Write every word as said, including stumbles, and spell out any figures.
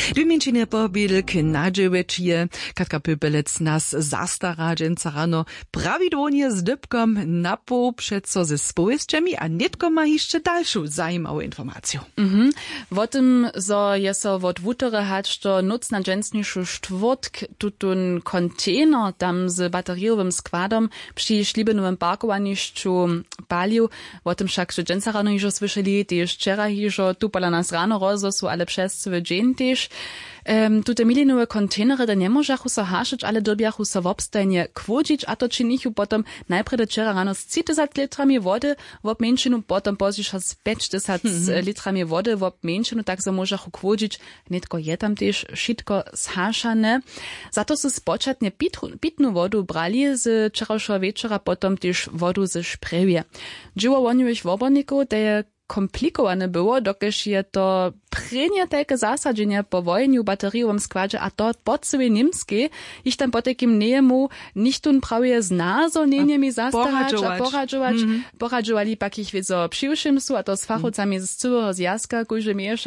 Dymieńczynie pobil k nadzieweczie, Katka Pypelec nas zastara dżęca rano prawidłonie z dybkom na pół przeco ze społeczczemi, a netko ma jeszcze dalszą zajmową informację. Mhm. O tym, zo je so od wutere hać, to noc na dżęsniejszy czwartk tutun kontener tam z bateriowym składom przy ślibenowym parkowaniszczu palił. O tym wszak, że dżęca rano już słyszeli, też wczoraj już tu pala nas rano rozosu, ale przez cały dzień też. Um, tute milinowe kontenery, da nie możachu so hašić, ale dobiachu so w obstajnie kwodzić, a to czynichu potom najpierw wczoraj rano z trzydziestu litrami wody w obmieńczynu, potom pozdziesza z pięćdziesięciu mm-hmm. litrami wody w obmieńczynu, tak so możachu kwodzić, netko je tam też wszystko zhašane. Za to so spočatnie pitnu wodu brali z wczorajszego wieczora, potom też wodu ze szprewie. Dzieło woniłych woborników, da je komplikowane było, dokež je to prenie takie zasadzenie po wojnie w bateriowym składzie, a to po całej Niemskiej, ich tam po takim niemu nichtun prawie znazo niemi zastarać, a poradzować, mm-hmm. poradzowali pak ich wiedzą przyłszym su, a to z fachowcami z całego zjazka, którzy